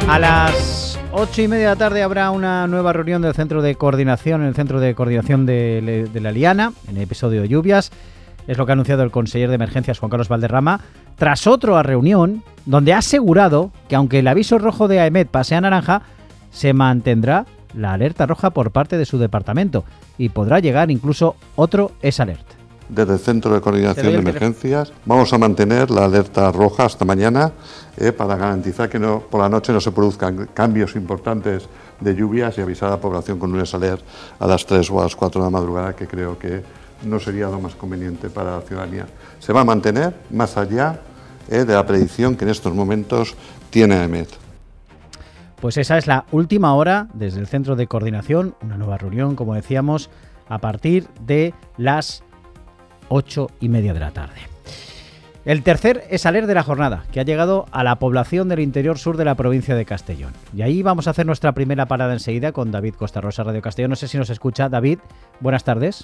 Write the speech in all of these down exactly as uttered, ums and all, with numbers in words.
A las ocho y media de la tarde habrá una nueva reunión del Centro de Coordinación, en el Centro de Coordinación de, de la Liana, en el episodio de lluvias. Es lo que ha anunciado el conseller de Emergencias, Juan Carlos Valderrama, tras otra reunión donde ha asegurado que aunque el aviso rojo de AEMET pase a naranja, se mantendrá la alerta roja por parte de su departamento y podrá llegar incluso otro S-Alert. Desde el Centro de Coordinación de Emergencias vamos a mantener la alerta roja hasta mañana eh, para garantizar que no, por la noche no se produzcan cambios importantes de lluvias y avisar a la población con un S-Alert a las tres o a las cuatro de la madrugada, que creo que no sería lo más conveniente para la ciudadanía. Se va a mantener más allá eh, de la predicción que en estos momentos tiene AEMET. Pues esa es la última hora desde el Centro de Coordinación, una nueva reunión, como decíamos, a partir de las ocho y media de la tarde. El tercer S-Alert de la jornada, que ha llegado a la población del interior sur de la provincia de Castellón. Y ahí vamos a hacer nuestra primera parada enseguida con David Costarrosa, Radio Castellón. No sé si nos escucha. David, buenas tardes.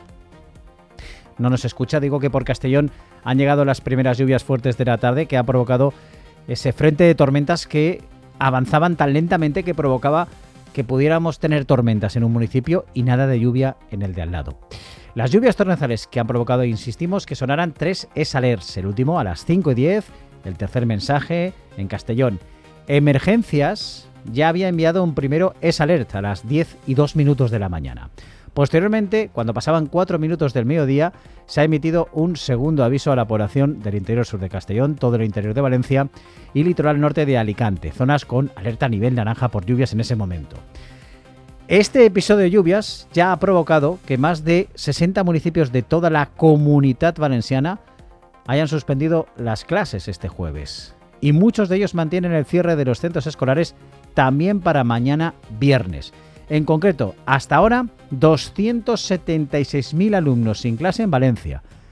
No nos escucha. Digo que por Castellón han llegado las primeras lluvias fuertes de la tarde, que ha provocado ese frente de tormentas que avanzaban tan lentamente que provocaba que pudiéramos tener tormentas en un municipio y nada de lluvia en el de al lado. Las lluvias torrenciales que han provocado, insistimos, que sonaran tres S-Alerts, el último a las cinco y diez, el tercer mensaje en Castellón. Emergencias ya había enviado un primero S-Alert a las diez y dos minutos de la mañana. Posteriormente, cuando pasaban cuatro minutos del mediodía, se ha emitido un segundo aviso a la población del interior sur de Castellón, todo el interior de Valencia y litoral norte de Alicante, zonas con alerta a nivel naranja por lluvias en ese momento. Este episodio de lluvias ya ha provocado que más de sesenta municipios de toda la Comunitat Valenciana hayan suspendido las clases este jueves. Y muchos de ellos mantienen el cierre de los centros escolares también para mañana viernes. En concreto, hasta ahora, doscientos setenta y seis mil alumnos sin clase en Valencia,